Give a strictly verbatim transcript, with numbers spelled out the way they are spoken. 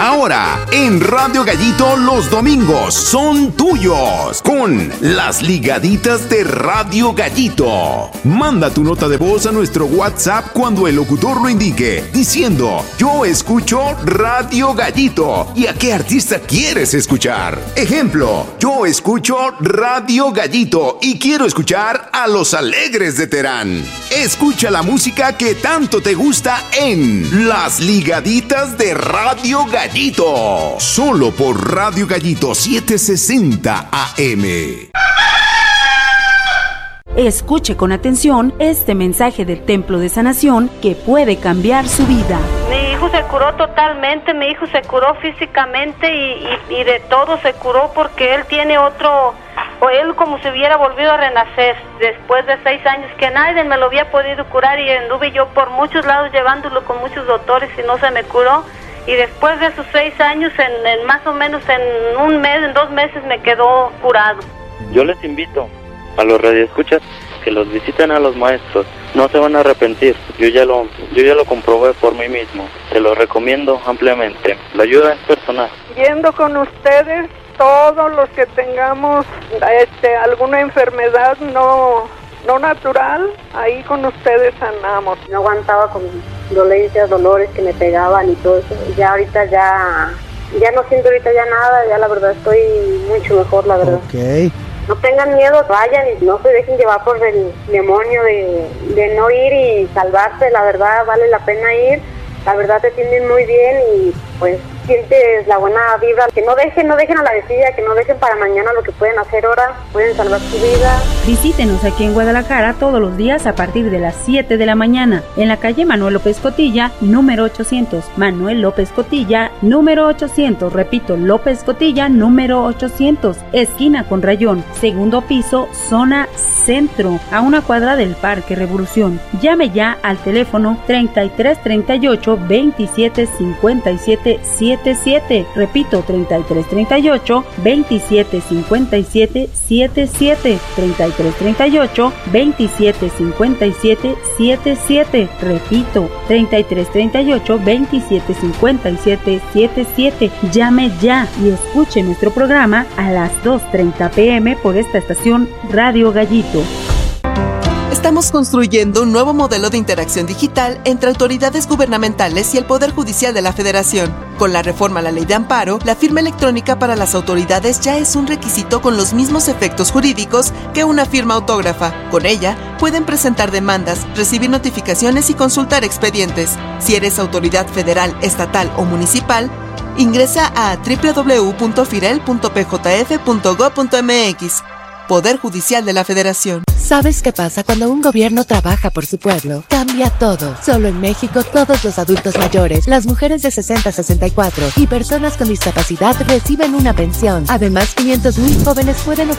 Ahora, en Radio Gallito, los domingos son tuyos con las ligaditas de Radio Gallito. Manda tu nota de voz a nuestro WhatsApp cuando el locutor lo indique, diciendo: yo escucho Radio Gallito. ¿Y a qué artista quieres escuchar? Ejemplo: yo escucho Radio Gallito y quiero escuchar a Los Alegres de Terán. Escucha la música que tanto te gusta en Las Ligaditas de Radio Gallito. Solo por Radio Gallito setecientos sesenta A M. Escuche con atención este mensaje del Templo de Sanación que puede cambiar su vida. Mi hijo se curó totalmente, mi hijo se curó físicamente y, y, y de todo se curó porque él tiene otro, o él como si hubiera volvido a renacer después de seis años que nadie me lo había podido curar y anduve yo por muchos lados llevándolo con muchos doctores y no se me curó. Y después de esos seis años, en, en más o menos en un mes, en dos meses me quedó curado. Yo les invito a los radioescuchas que los visiten a los maestros. No se van a arrepentir. Yo ya lo, yo ya lo comprobé por mí mismo. Se lo recomiendo ampliamente. La ayuda es personal. Yendo con ustedes, todos los que tengamos este, alguna enfermedad no, no natural, ahí con ustedes sanamos. No aguantaba con dolencias, dolores que me pegaban y todo eso. Ya ahorita ya, ya no siento ahorita ya nada. Ya la verdad estoy mucho mejor, la verdad. Ok. No tengan miedo, vayan y no se dejen llevar por el demonio de, de no ir y salvarse. La verdad vale la pena ir, la verdad te atienden muy bien y pues sientes la buena vibra. Que no dejen, no dejen a la desidia, que no dejen para mañana lo que pueden hacer ahora, pueden salvar su vida. Visítenos aquí en Guadalajara todos los días a partir de las siete de la mañana en la calle Manuel López Cotilla, número ochocientos. Manuel López Cotilla, número ochocientos. Repito, López Cotilla, número ochocientos. Esquina con Rayón, segundo piso, zona centro, a una cuadra del Parque Revolución. Llame ya al teléfono treinta y tres treinta y ocho veintisiete cincuenta y siete setenta y siete. Repito, treinta y tres treinta y ocho veintisiete cincuenta y siete setenta y siete. treinta y tres treinta y ocho veintisiete cincuenta y siete setenta y siete. Repito, treinta y tres treinta y ocho veintisiete cincuenta y siete setenta y siete. Llame ya y escuche nuestro programa a las dos treinta pm por esta estación Radio Gallito. Estamos construyendo un nuevo modelo de interacción digital entre autoridades gubernamentales y el Poder Judicial de la Federación. Con la reforma a la Ley de Amparo, la firma electrónica para las autoridades ya es un requisito con los mismos efectos jurídicos que una firma autógrafa. Con ella, pueden presentar demandas, recibir notificaciones y consultar expedientes. Si eres autoridad federal, estatal o municipal, ingresa a doble u doble u doble u punto firel punto p j f punto gob punto m x. Poder Judicial de la Federación. ¿Sabes qué pasa cuando un gobierno trabaja por su pueblo? Cambia todo. Solo en México, todos los adultos mayores, las mujeres de sesenta a sesenta y cuatro y personas con discapacidad reciben una pensión. Además, quinientos mil jóvenes pueden